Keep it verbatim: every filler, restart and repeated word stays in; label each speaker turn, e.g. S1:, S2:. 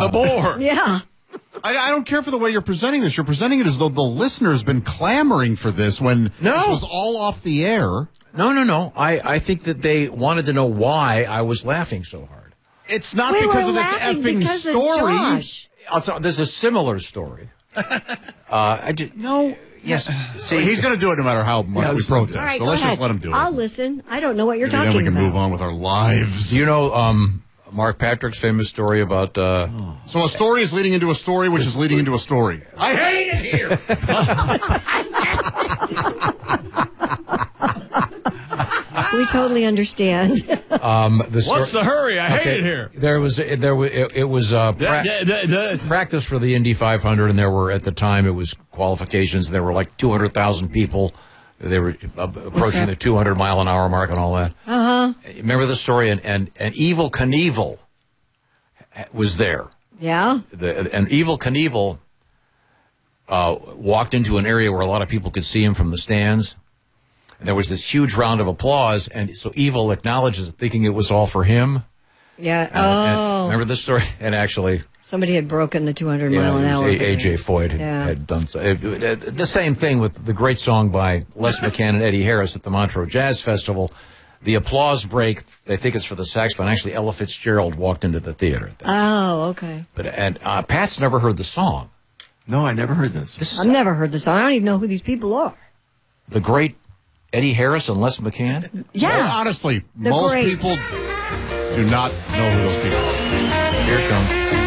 S1: board.
S2: Yeah.
S3: I, I don't care for the way you're presenting this. You're presenting it as though the listener's been clamoring for this when
S1: No.
S3: this was all off the air.
S1: No, no, no. I, I think that they wanted to know why I was laughing so hard.
S3: It's not
S2: We
S3: because
S2: were
S3: of this
S2: laughing
S3: effing
S2: because of
S3: story.
S2: Josh.
S1: I'll tell, there's a similar story. uh, I just, no, yes. See,
S3: He's going to do it no matter how much
S1: Yeah,
S3: we
S1: let's-
S3: protest.
S2: All right,
S3: so
S2: go
S3: let's
S2: ahead.
S3: just let him do
S2: I'll
S3: it.
S2: listen. I don't know what you're
S3: Maybe
S2: talking
S3: then we can
S2: about.
S3: move on with our lives.
S1: do you know um, Mark Patrick's famous story about... Uh,
S3: So a story is leading into a story, which is leading into a story. I hate it here.
S2: We totally understand.
S1: um, the
S4: What's
S1: stor-
S4: the hurry? I hate
S1: Okay,
S4: it here.
S1: There was, there was, it, it was uh, pra-
S4: Da- da- da- da.
S1: practice for the Indy five hundred, and there were, at the time, it was qualifications. There were like two hundred thousand people. They were uh, approaching the two hundred mile an hour mark and all that.
S2: Uh-huh.
S1: Remember the story? And, and, and Evel Knievel was there.
S2: Yeah?
S1: The, and Evel Knievel uh, walked into an area where a lot of people could see him from the stands. And there was this huge round of applause, and so Evel acknowledges it, thinking it was all for him.
S2: Yeah.
S1: And- and
S2: Oh.
S1: remember this story? And actually,
S2: Somebody had broken the two hundred
S1: yeah,
S2: mile an
S1: it was
S2: hour.
S1: A- AJ Foyt had,
S2: Yeah.
S1: had done so. It- it- the same thing with the great song by Les McCann and Eddie Harris at the Montreux Jazz Festival. The applause break, they think it's for the saxophone. Actually, Ella Fitzgerald walked into the theater. At that.
S2: Oh, okay.
S1: But and uh, Pat's never heard the song.
S4: No, I never heard this.
S1: This is
S2: I've never heard this song. I don't even know who these people are.
S1: the great Eddie Harris and Les McCann.
S2: Yeah.
S3: Well, honestly,
S2: The
S3: most
S2: great.
S3: people do not know who those people are.
S1: Here it comes.